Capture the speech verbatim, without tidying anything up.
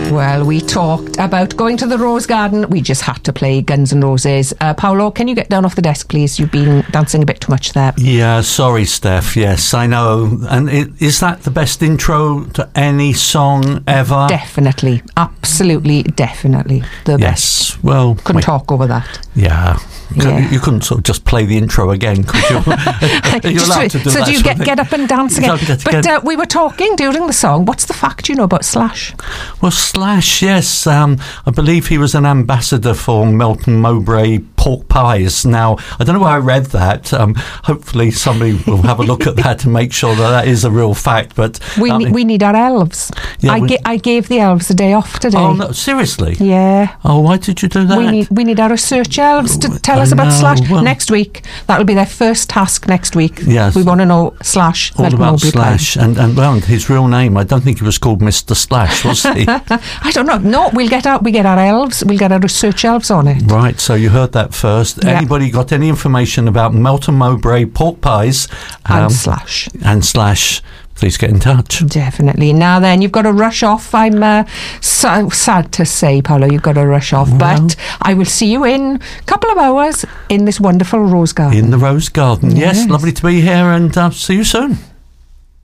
Well, we talked about going to the Rose Garden. We just had to play Guns N' Roses. Uh, Paolo, can you get down off the desk, please? You've been dancing a bit too much there. Yeah, sorry, Steph. Yes, I know. And it, is that the best intro to any song ever? Definitely. Absolutely, definitely. The yes. best. Well, couldn't wait. talk over that. Yeah. Yeah. You couldn't sort of just play the intro again, could you? You're allowed to do so that do you get, get up and dance again? Get, but get, uh, we were talking during the song. What's the fact you know about Slash? Well, Slash, yes. Um, I believe he was an ambassador for Melton Mowbray pork pies. Now, I don't know why I read that. Um, hopefully somebody will have a look at that and make sure that that is a real fact. But We, um, ne- we need our elves. Yeah, I, we- ga- I gave the elves a day off today. Oh, no, seriously? Yeah. Oh, why did you do that? We need we need our research elves to tell I us about know, Slash well- next week. That'll be their first task next week. Yes. We want to know Slash. All Melton about Mowbray Slash. And, and, well, his real name, I don't think he was called Mister Slash, was he? I don't know. No, we'll get out. We get our elves. We'll get our research elves on it. Right, so you heard that first. Yeah. Anybody got any information about Melton Mowbray pork pies? And Slash. And Slash, please get in touch. Definitely. Now then, you've got to rush off. I'm uh, so sad to say, Paolo, you've got to rush off. Well. But I will see you in a couple of hours in this wonderful Rose Garden. In the Rose Garden. Yes, Yes. lovely to be here, and uh, see you soon.